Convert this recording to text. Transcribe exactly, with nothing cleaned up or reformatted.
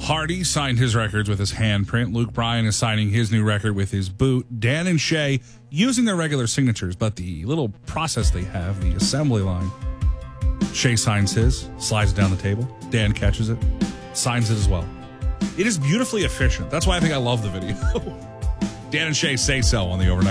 Hardy signed his records with his handprint. Luke Bryan is signing his new record with his boot. Dan and Shay using their regular signatures, but the little process they have, the assembly line. Shay signs his, slides it down the table. Dan catches it, signs it as well. It is beautifully efficient. That's why I think I love the video. Dan and Shay say so on the overnight.